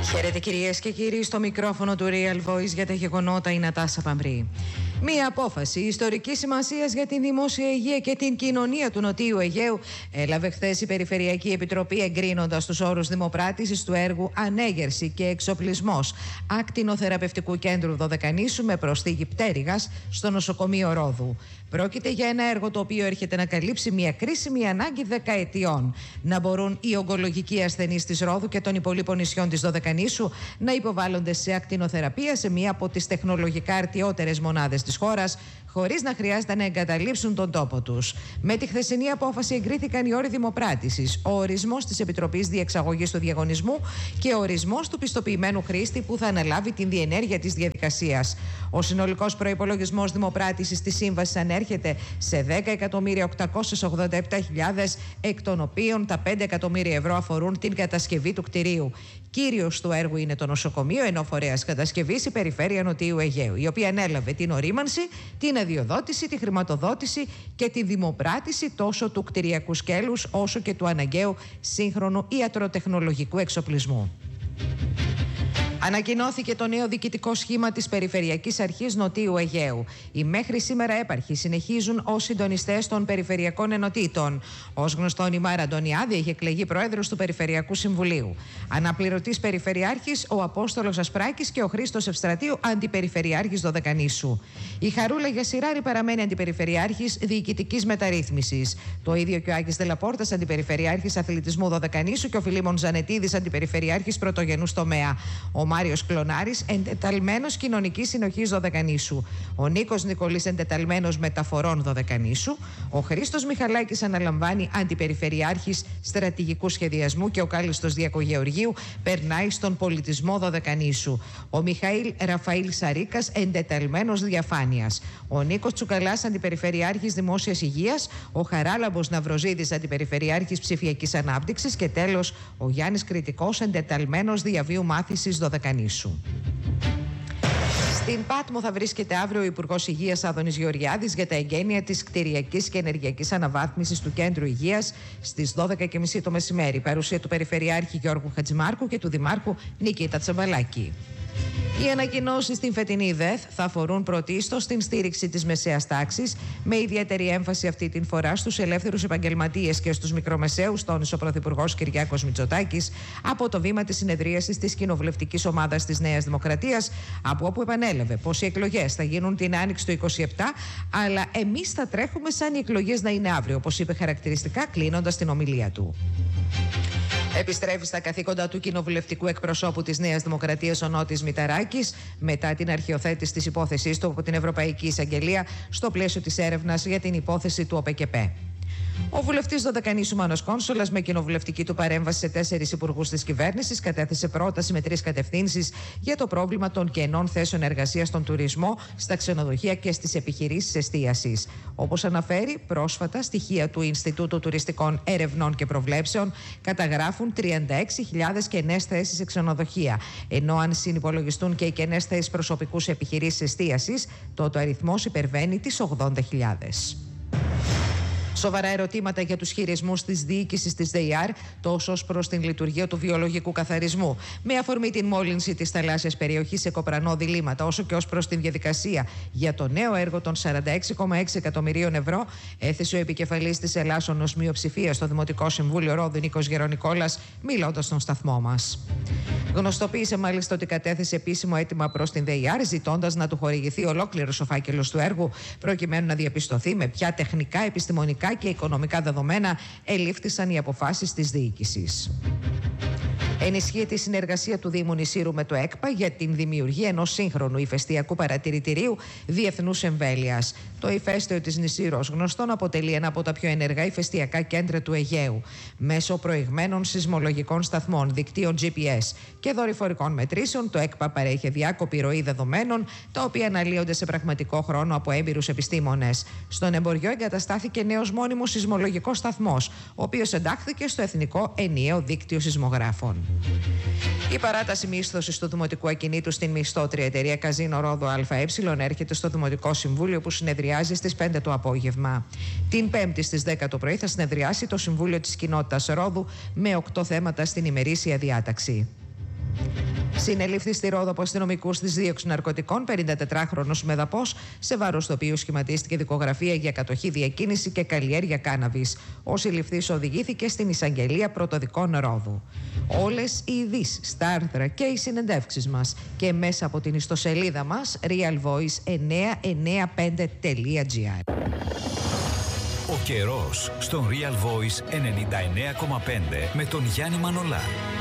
Χαίρετε κυρίες και κύριοι, στο μικρόφωνο του Real Voice για τα γεγονότα η Νατάσα Παμπρή. Μία απόφαση ιστορικής σημασίας για την δημόσια υγεία και την κοινωνία του Νοτίου Αιγαίου έλαβε χθες η Περιφερειακή Επιτροπή, εγκρίνοντας τους όρους δημοπράτησης του έργου Ανέγερση και Εξοπλισμός Ακτινοθεραπευτικού Κέντρου Δωδεκανήσου με προσθήκη πτέρυγας στο νοσοκομείο Ρόδου. Πρόκειται για ένα έργο το οποίο έρχεται να καλύψει μια κρίσιμη ανάγκη δεκαετιών. Να μπορούν οι ογκολογικοί ασθενείς της Ρόδου και των υπολείπων νησιών της Δωδεκανήσου να υποβάλλονται σε ακτινοθεραπεία σε μία από τις τεχνολογικά αρτιότερες μονάδες της χώρας, χωρίς να χρειάζεται να εγκαταλείψουν τον τόπο τους. Με τη χθεσινή απόφαση εγκρίθηκαν οι όροι δημοπράτησης, ο ορισμός της Επιτροπής Διεξαγωγής του Διαγωνισμού και ο ορισμός του πιστοποιημένου χρήστη που θα αναλάβει την διενέργεια της διαδικασίας. Ο συνολικός προϋπολογισμός δημοπράτησης της σύμβασης ανέρχεται σε 10.887.000, εκ των οποίων τα 5 εκατομμύρια ευρώ αφορούν την κατασκευή του κτηρίου. Κύριος του έργου είναι το νοσοκομείο, ενώ φορέας κατασκευής η Περιφέρεια Νοτιού Αιγαίου, η οποία ανέλαβε την ορίμανση, την αδειοδότηση, τη χρηματοδότηση και τη δημοπράτηση τόσο του κτηριακού σκέλους όσο και του αναγκαίου σύγχρονου ιατροτεχνολογικού εξοπλισμού. Ανακοινώθηκε το νέο διοικητικό σχήμα της Περιφερειακής Αρχής Νοτίου Αιγαίου. Οι μέχρι σήμερα έπαρχοι συνεχίζουν ως συντονιστές των Περιφερειακών Ενωτήτων. Ως γνωστόν, η Μάρα Αντωνιάδη έχει εκλεγεί πρόεδρος του Περιφερειακού Συμβουλίου. Αναπληρωτής Περιφερειάρχης ο Απόστολος Ασπράκης και ο Χρήστος Ευστρατείου Αντιπεριφερειάρχης Δωδεκανήσου. Η Χαρούλα Γιασιράρη παραμένει Αντιπεριφερειάρχης Διοικητικής Μεταρρύθμισης. Το ίδιο και ο Άκης Δελαπόρτας Αντιπεριφερειάρχης Αθλητισμού Δωδεκανήσου και ο Φιλίμων Ζανετίδης Αντιπεριφερειάρχης Πρωτογενούς Τομέα. Ο Μάριος Κλωνάρης, εντεταλμένος Κοινωνικής Συνοχής Δωδεκανήσου. Ο Νίκος Νικολής, εντεταλμένος Μεταφορών Δωδεκανήσου. Ο Χρήστος Μιχαλάκης αναλαμβάνει Αντιπεριφερειάρχης Στρατηγικού Σχεδιασμού και ο Κάλιστος Διακογεωργίου περνάει στον Πολιτισμό Δωδεκανήσου. Ο Μιχαήλ Ραφαήλ Σαρίκας, εντεταλμένος Διαφάνειας. Ο Νίκος Τσουκαλάς, Αντιπεριφερειάρχης Δημόσιας Υγείας. Ο Χαράλαμπος Ναυροζίδης, Αντιπεριφερειάρχης Ψηφιακής Ανάπτυξης. Και τέλος, ο Γιάννης Κρητικός, εντεταλμένος Διαβίου Μάθησης Δωδεκανήσου. Στην Πάτμο θα βρίσκεται αύριο ο Υπουργός Υγείας Άδωνης Γεωργιάδης για τα εγγένεια της κτηριακής και ενεργειακής αναβάθμισης του Κέντρου Υγείας στις 12:30 το μεσημέρι. Παρουσία του Περιφερειάρχη Γιώργου Χατζημάρκου και του Δημάρχου Νικήτα Τσαμπαλάκη. Οι ανακοινώσεις στην φετινή ΔΕΘ θα αφορούν πρωτίστως στην στήριξη της μεσαίας τάξης, με ιδιαίτερη έμφαση αυτή την φορά στους ελεύθερους επαγγελματίες και στους μικρομεσαίους, τόνισε ο Πρωθυπουργός Κυριάκος Μητσοτάκης από το βήμα της συνεδρίασης της κοινοβουλευτικής ομάδας της Νέας Δημοκρατίας, από όπου επανέλαβε πως οι εκλογές θα γίνουν την Άνοιξη του 2027, αλλά εμείς θα τρέχουμε σαν οι εκλογές να είναι αύριο, όπως είπε χαρακτηριστικά κλείνοντας την ομιλία του. Επιστρέφει στα καθήκοντα του κοινοβουλευτικού εκπροσώπου της Νέας Δημοκρατίας ο Νότης Μηταράκης μετά την αρχιοθέτηση της υπόθεσής του από την Ευρωπαϊκή Εισαγγελία στο πλαίσιο της έρευνας για την υπόθεση του ΟΠΕΚΕΠΕ. Ο βουλευτής Δωδεκανήσου Μάνος Κόνσολας, με κοινοβουλευτική του παρέμβαση σε 4 υπουργούς της κυβέρνησης, κατέθεσε πρόταση με 3 κατευθύνσεις για το πρόβλημα των κενών θέσεων εργασίας στον τουρισμό, στα ξενοδοχεία και στις επιχειρήσεις εστίασης. Όπως αναφέρει, πρόσφατα στοιχεία του Ινστιτούτου Τουριστικών Ερευνών και Προβλέψεων καταγράφουν 36.000 κενές θέσεις σε ξενοδοχεία, ενώ αν συνυπολογιστούν και οι κενές θέσεις προσωπικού σε επιχειρήσεις εστίασης, τότε ο αριθμός υπερβαίνει τις 80.000. Σοβαρά ερωτήματα για τους χειρισμούς της διοίκησης της ΔΕΙΑΡ, τόσο ως προς την λειτουργία του βιολογικού καθαρισμού, με αφορμή την μόλυνση της θαλάσσιας περιοχής σε κοπρανό διλήμματα, όσο και ως προς την διαδικασία για το νέο έργο των 46,6 εκατομμυρίων ευρώ, έθεσε ο επικεφαλής της Ελλάσσονος Μειοψηφίας στο Δημοτικό Συμβούλιο Ρόδου, Νίκος Γερονικόλας, μιλώντας στον σταθμό μας. Γνωστοποίησε μάλιστα ότι κατέθεσε επίσημο αίτημα προς την ΔΕΙΑΡ, ζητώντας να του χορηγηθεί ολόκληρος ο φάκελος του έργου, προκειμένου να διαπιστωθεί με ποια τεχνικά, επιστημονικά και οικονομικά δεδομένα ελήφθησαν οι αποφάσεις της διοίκησης. Ενισχύεται η συνεργασία του Δήμου Νησήρου με το ΕΚΠΑ για την δημιουργία ενός σύγχρονου ηφαιστειακού παρατηρητηρίου διεθνούς εμβέλειας. Το ηφαίστειο της Νησήρου, ως γνωστόν, αποτελεί ένα από τα πιο ενεργά ηφαιστειακά κέντρα του Αιγαίου. Μέσω προηγμένων σεισμολογικών σταθμών, δικτύων GPS και δορυφορικών μετρήσεων, το ΕΚΠΑ παρέχει διάκοπη ροή δεδομένων, τα οποία αναλύονται σε πραγματικό χρόνο από έμπειρους επιστήμονες. Στον Εμποριό εγκαταστάθηκε νέος μόνιμος σεισμολογικός σταθμός, ο οποίος εντάχθηκε στο Εθνικό Ενιαίο Δίκτυο Σεισμογράφων. Η παράταση μίσθωσης του Δημοτικού Ακινήτου στην μισθώτρια εταιρεία Καζίνο Ρόδο ΑΕ έρχεται στο Δημοτικό Συμβούλιο, που συνεδριάζει στις 5 το απόγευμα. Την Πέμπτη στις 10 το πρωί θα συνεδριάσει το Συμβούλιο της Κοινότητας Ρόδου με 8 θέματα στην ημερήσια διάταξη. Συνελήφθη στη Ρόδο από αστυνομικούς της δίωξης ναρκωτικών 54χρονος Μεδαπός, σε βάρος του οποίου σχηματίστηκε δικογραφία για κατοχή, διακίνηση και καλλιέργεια κάναβης. Ο συλληφθής οδηγήθηκε στην εισαγγελία πρωτοδικών Ρόδου. Όλες οι ειδήσεις στα άρθρα και οι συνεντεύξεις μας και μέσα από την ιστοσελίδα μας realvoice995.gr. Ο καιρός στον Real Voice 99,5 με τον Γιάννη Μανολά.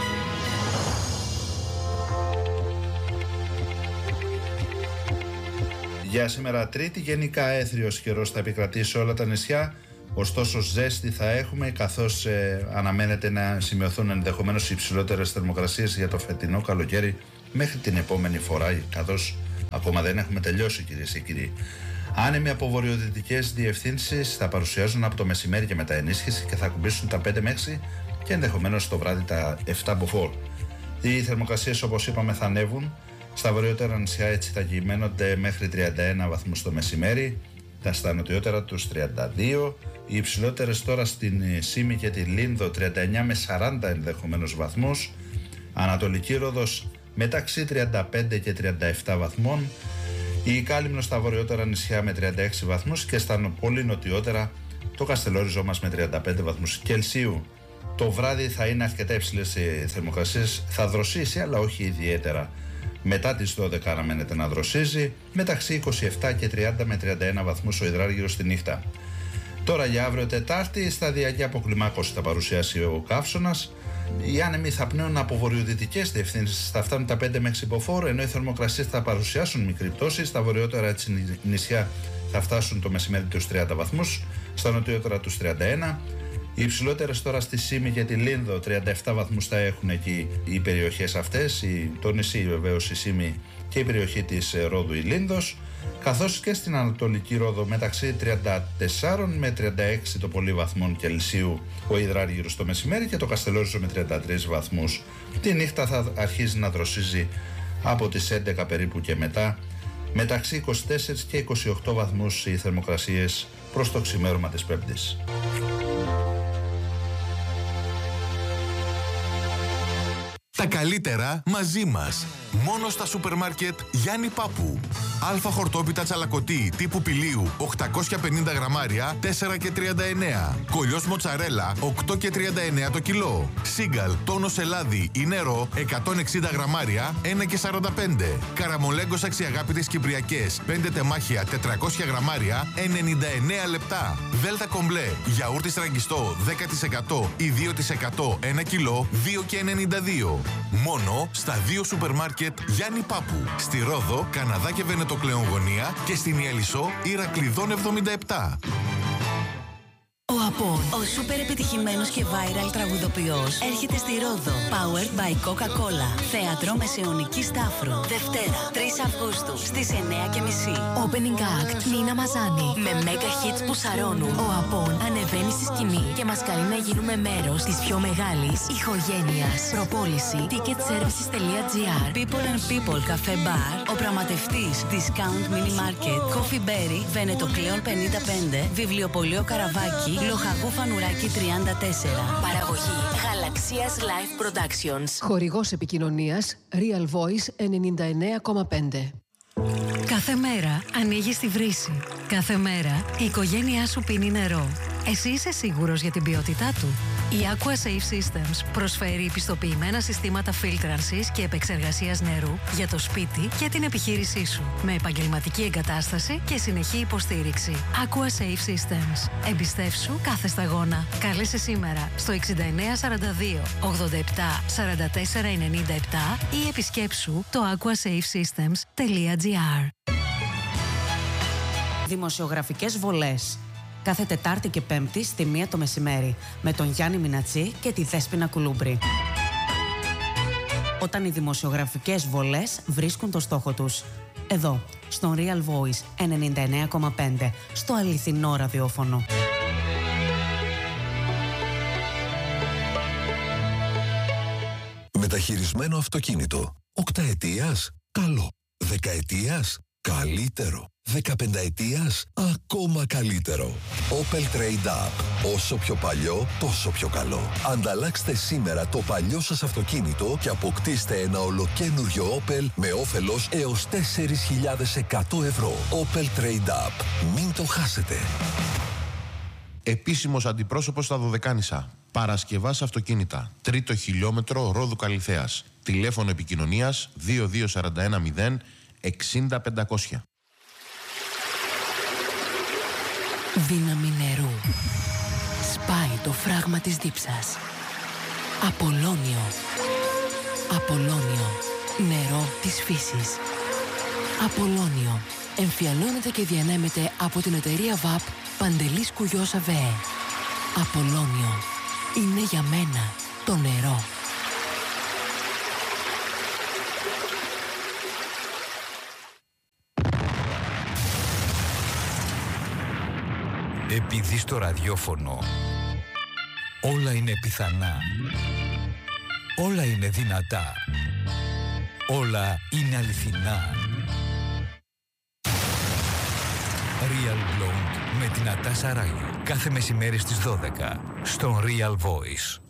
Για σήμερα Τρίτη, γενικά έθριος καιρός θα επικρατήσει σε όλα τα νησιά, ωστόσο ζέστη θα έχουμε, καθώς αναμένεται να σημειωθούν ενδεχομένως υψηλότερες θερμοκρασίες για το φετινό καλοκαίρι μέχρι την επόμενη φορά, καθώς ακόμα δεν έχουμε τελειώσει, κυρίες και κύριοι. Άνεμοι από βορειοδυτικές διευθύνσεις θα παρουσιάζουν από το μεσημέρι και μετά ενίσχυση και θα ακουμπήσουν τα 5 με 6 και ενδεχομένως το βράδυ τα 7 μποφόρ. Οι θερμοκρασίες, όπως είπαμε, θα ανέβουν. Στα βορειότερα νησιά έτσι θα κυμαίνονται μέχρι 31 βαθμούς το μεσημέρι, στα νοτιότερα τους 32, οι υψηλότερες τώρα στην Σύμη και τη Λίνδο 39 με 40 ενδεχομένως βαθμούς, Ανατολική Ρόδος μεταξύ 35 και 37 βαθμών, η Κάλυμνο στα βορειότερα νησιά με 36 βαθμούς και στα πολύ νοτιότερα το Καστελόριζο μας με 35 βαθμούς Κελσίου. Το βράδυ θα είναι αρκετά υψηλές οι θερμοκρασίες, θα δροσίσει αλλά όχι ιδιαίτερα. Μετά τις 12 αναμένεται να δροσίζει, μεταξύ 27 και 30 με 31 βαθμούς ο υδράργυρος στη νύχτα. Τώρα για αύριο Τετάρτη, σταδιακή αποκλιμάκωση θα παρουσιάσει ο καύσωνας. Οι άνεμοι θα πνέουν από βορειοδυτικές διευθύνσεις, θα φτάνουν τα 5 με 6 μποφόρ, ενώ οι θερμοκρασίες θα παρουσιάσουν μικρή πτώση. Στα βορειότερα νησιά θα φτάσουν το μεσημέρι τους 30 βαθμούς, στα νοτιότερα τους 31. Οι υψηλότερες τώρα στη Σύμη και τη Λίνδο 37 βαθμούς θα έχουν εκεί οι περιοχές αυτές, το νησί βεβαίως η Σύμη και η περιοχή της Ρόδου η Λίνδος, καθώς και στην Ανατολική Ρόδο μεταξύ 34 με 36 το πολύ βαθμών Κελσίου ο υδράργυρος το μεσημέρι και το Καστελόριζο με 33 βαθμούς. Τη νύχτα θα αρχίζει να δροσίζει από τις 11 περίπου και μετά, μεταξύ 24 και 28 βαθμούς οι θερμοκρασίες προς το ξημέρωμα της Πέμπτης. Τα καλύτερα μαζί μας. Μόνο στα σούπερ μάρκετ Γιάννη Πάπου. Αλφα χορτόπιτα τσαλακωτή τύπου πηλίου 850 γραμμάρια 4 και 39. Κολλιός μοτσαρέλα 8 και 39 το κιλό. Σίγκαλ τόνος ελάδι ή νερό 160 γραμμάρια 1 και 45. Καραμολέγκος αξιαγάπητες κυπριακές 5 τεμάχια 400 γραμμάρια 99 λεπτά. Δέλτα κομπλέ γιαούρτι στραγγιστό 10% ή 2% 1 κιλό 2 και 92. Μόνο στα 2 σούπερ μάρκετ Γιάννη Πάπου. Στη Ρόδο, Καναδά και Βενετοκλέον γωνία και στην Ιαλισσό Ηρακλειδών 77. Ο Απόν, ο σούπερ επιτυχημένος και viral τραγουδοποιός, έρχεται στη Ρόδο. Powered by Coca-Cola. Θέατρο Μεσαιωνικής Τάφρου. Δευτέρα, 3 Αυγούστου, στις 9:30. Opening act, Νίνα Μαζάνη. Με mega hits που σαρώνουν. Ο Απόν ανεβαίνει στη σκηνή και μας καλεί να γίνουμε μέρος της πιο μεγάλης ηχογένειας. Προπόληση, ticketservices.gr. People and People Cafe Bar. Ο πραγματευτής, Discount Mini Market. Coffee Berry, Βενετοκλέον 55. Βιβλιοπωλείο Καραβάκι. Λοχαγού Φανουράκη 34. Παραγωγή Γαλαξίας Live Productions. Χορηγός επικοινωνίας Real Voice 99,5. Κάθε μέρα ανοίγεις τη βρύση. Κάθε μέρα η οικογένειά σου πίνει νερό. Εσύ είσαι σίγουρος για την ποιότητά του? Η Aqua Safe Systems προσφέρει πιστοποιημένα συστήματα φίλτρανσης και επεξεργασίας νερού για το σπίτι και την επιχείρησή σου, με επαγγελματική εγκατάσταση και συνεχή υποστήριξη. Aqua Safe Systems. Εμπιστεύσου κάθε σταγόνα. Κάλεσε σήμερα στο 6942 87 44 97 ή επισκέψου το aquasafesystems.gr. Δημοσιογραφικές βολές. Κάθε Τετάρτη και Πέμπτη στη 1 το μεσημέρι με τον Γιάννη Μινατσί και τη Δέσποινα Κουλούμπρη. Όταν οι δημοσιογραφικές βολές βρίσκουν το στόχο τους. Εδώ, στον Real Voice 99,5, στο αληθινό ραδιόφωνο. Μεταχειρισμένο αυτοκίνητο. 8 ετίας? Καλό. 10 ετίας? Καλύτερο. 15 ετίας, ακόμα καλύτερο. Opel Trade Up. Όσο πιο παλιό, τόσο πιο καλό. Ανταλλάξτε σήμερα το παλιό σας αυτοκίνητο και αποκτήστε ένα ολοκένουργιο Opel με όφελος έως 4.100 ευρώ. Opel Trade Up. Μην το χάσετε. Επίσημος αντιπρόσωπος στα Δωδεκάνησα. Παρασκευάς αυτοκίνητα. 3ο χιλιόμετρο Ρόδου Καλιθέας. Τηλέφωνο επικοινωνίας 22410 60500. Δύναμη νερού. Σπάει το φράγμα της δίψας. Απολώνιο. Απολώνιο. Νερό της φύσης. Απολώνιο. Εμφιαλώνεται και διανέμεται από την εταιρεία ΒΑΠ Παντελής Κουγιός ΑΒΕ. Απολώνιο. Είναι για μένα το νερό. Επειδή στο ραδιόφωνο όλα είναι πιθανά, όλα είναι δυνατά, όλα είναι αληθινά. Real Blonde με την Νατάσα Ράγη. Κάθε μεσημέρι στις 12 στον Real Voice.